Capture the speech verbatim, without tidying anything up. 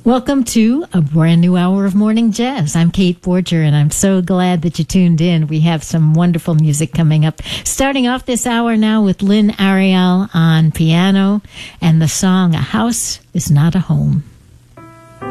Welcome to a brand new hour of Morning Jazz. I'm Kate Borger, and I'm so glad that you tuned in. We have some wonderful music coming up. Starting off this hour now with Lynn Ariel on piano and the song A House Is Not a Home.